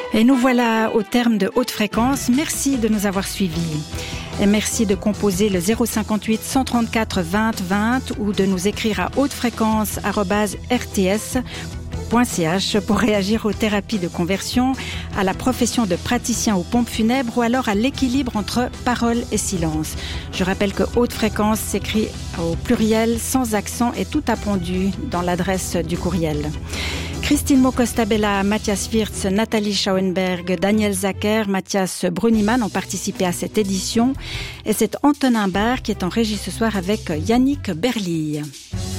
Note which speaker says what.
Speaker 1: Et nous voilà au terme de Haute Fréquence. Merci de nous avoir suivis. Et merci de composer le 058 134 20 20 ou de nous écrire à hautefréquence@rts.ch pour réagir aux thérapies de conversion, à la profession de praticien aux pompes funèbres ou alors à l'équilibre entre parole et silence. Je rappelle que Haute Fréquence s'écrit au pluriel, sans accent et tout appendu dans l'adresse du courriel. Christine Mocostabella, Mathias Wirtz, Nathalie Schauenberg, Daniel Zacher, Mathias Bruniman ont participé à cette édition. Et c'est Antonin Barr qui est en régie ce soir avec Yannick Berlille.